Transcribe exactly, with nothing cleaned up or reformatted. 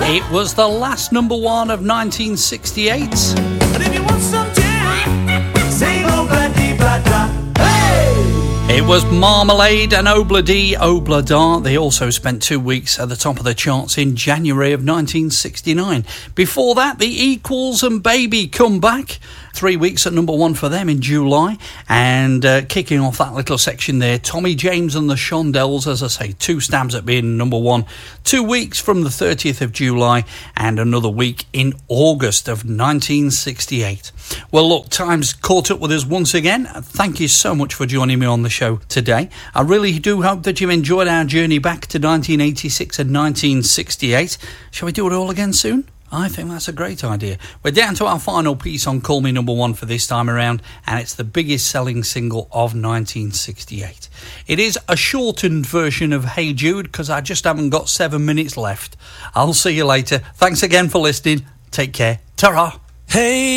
It was the last number one of nineteen sixty-eight. But if you want some jam, say obla-dee-ba-da. It was Marmalade and Obla-Dee Obla-Da. They also spent two weeks at the top of the charts in January of nineteen sixty-nine. Before that, The Equals and Baby come back. Three weeks at number one for them in July. And uh, kicking off that little section there, Tommy James and the Shondells, as I say, two stabs at being number one. Two weeks from the thirtieth of July and another week in August of nineteen sixty-eight. Well, look, time's caught up with us once again. Thank you so much for joining me on the show today. I really do hope that you enjoyed our journey back to nineteen eighty-six and nineteen sixty-eight. Shall we do it all again soon? I think that's a great idea. We're down to our final piece on Call Me Number One for this time around, and it's the biggest selling single of nineteen sixty-eight. It is a shortened version of Hey Jude, because I just haven't got seven minutes left. I'll see you later. Thanks again for listening. Take care. Ta-ra. Hey.